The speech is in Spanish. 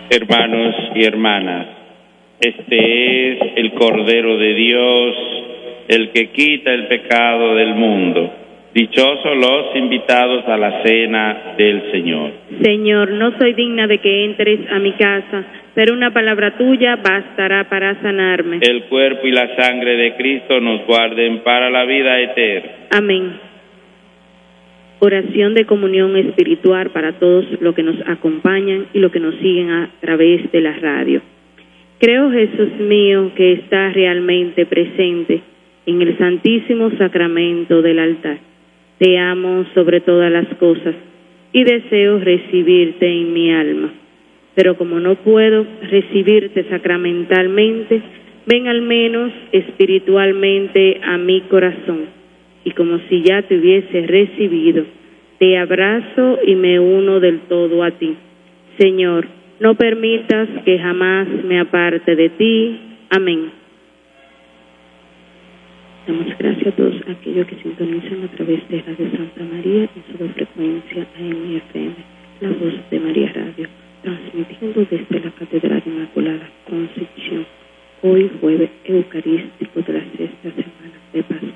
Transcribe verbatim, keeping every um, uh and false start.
Hermanos y hermanas, este es el Cordero de Dios, el que quita el pecado del mundo. Dichosos los invitados a la cena del Señor. Señor, no soy digna de que entres a mi casa, pero una palabra tuya bastará para sanarme. El cuerpo y la sangre de Cristo nos guarden para la vida eterna. Amén. Oración de comunión espiritual para todos los que nos acompañan y los que nos siguen a través de la radio. Creo, Jesús mío, que está realmente presente en el Santísimo Sacramento del altar. Te amo sobre todas las cosas y deseo recibirte en mi alma. Pero como no puedo recibirte sacramentalmente, ven al menos espiritualmente a mi corazón. Y como si ya te hubiese recibido, te abrazo y me uno del todo a ti. Señor, no permitas que jamás me aparte de ti. Amén. Damos gracias a todos aquellos que sintonizan a través de Radio Santa María en su frecuencia A M F M, la voz de María Radio, transmitiendo desde la Catedral Inmaculada Concepción, hoy jueves eucarístico de la